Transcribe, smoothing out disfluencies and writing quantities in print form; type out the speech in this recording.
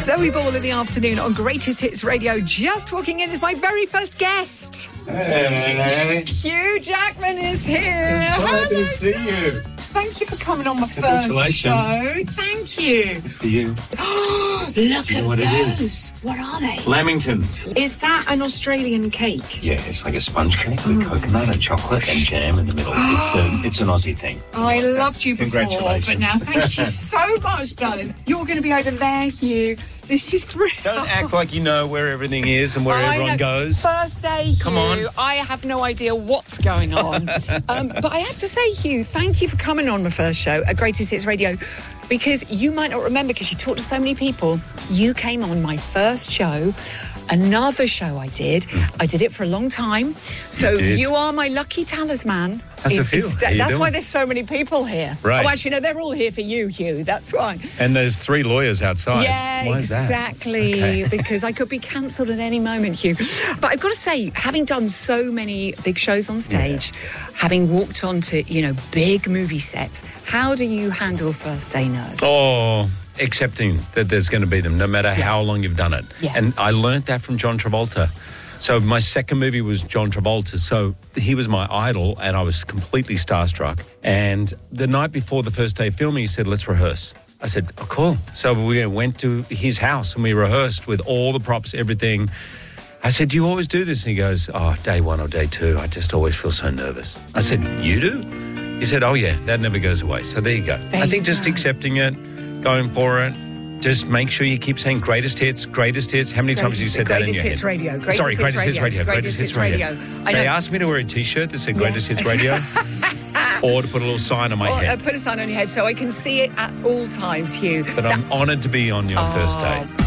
Zoe Ball in the afternoon on Greatest Hits Radio. Just walking in is my very first guest. Hey. Hugh Jackman is here. Glad to see you. Thank you for coming on my first Congratulations. show. Thank you. It's for you. Look Do you know at what it those. is? What are they? Lamingtons. Is that an Australian cake? Yeah, it's like a sponge cake with coconut and chocolate and jam in the middle. It's an Aussie thing. I loved you before, Congratulations. but now thank you so much, darling. You're going to be over there, Hugh. This is brilliant. Don't act like you know where everything is and where I everyone know. goes. First day, Hugh. Come on. I have no idea what's going on. But I have to say, Hugh, thank you for coming on my first show at Greatest Hits Radio, because you might not remember, because you talked to so many people. You came on my first show, another show I did. I did it for a long time. So you are my lucky talisman. How's it feel? How you That's doing? why there's so many people here. Right. Oh, actually, no, they're all here for you, Hugh. That's why. And there's 3 lawyers outside. Yeah, Why is that? exactly. Okay. Because I could be cancelled at any moment, Hugh. But I've got to say, having done so many big shows on stage, having walked onto, big movie sets, how do you handle first day nerves? Oh, accepting that there's going to be them, no matter how long you've done it. Yeah. And I learnt that from John Travolta. So my second movie was John Travolta. So he was my idol, and I was completely starstruck. And the night before the first day of filming, he said, let's rehearse. I said, oh, cool. So we went to his house and we rehearsed with all the props, everything. I said, do you always do this? And he goes, oh, day 1 or day 2, I just always feel so nervous. I said, you do? He said, oh, yeah, that never goes away. So there you go. I think just accepting it, going for it. Just make sure you keep saying greatest hits, greatest hits. How many times have you said that in your Greatest Hits head? Radio. Greatest Hits Radio. Greatest Hits Radio. I They know. asked me to wear a T-shirt that said Greatest Hits Radio or to put a little sign on my head. Put a sign on your head so I can see it at all times, Hugh. But I'm honoured to be on your first day.